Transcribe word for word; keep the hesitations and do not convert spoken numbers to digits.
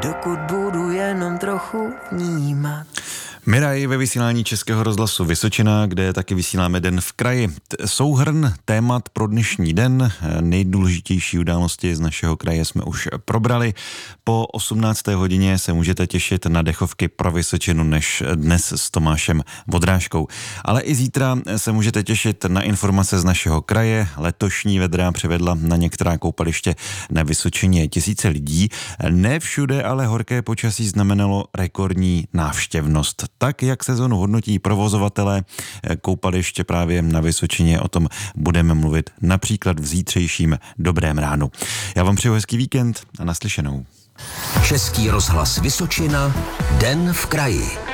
dokud budu jenom trochu vnímat. Miraj ve vysílání Českého rozhlasu Vysočina, kde taky vysíláme Den v kraji. Souhrn témat pro dnešní den, nejdůležitější události z našeho kraje jsme už probrali. Po osmnácté hodině se můžete těšit na dechovky pro Vysočinu než dnes s Tomášem Vodrážkou. Ale i zítra se můžete těšit na informace z našeho kraje. Letošní vedra přivedla na některá koupaliště na Vysočině tisíce lidí. Ne všude ale horké počasí znamenalo rekordní návštěvnost. Tak, jak sezonu hodnotí provozovatelé koupaliště právě na Vysočině, o tom budeme mluvit například v zítřejším Dobrém ránu. Já vám přeju hezký víkend a naslyšenou. Český rozhlas Vysočina, Den v kraji.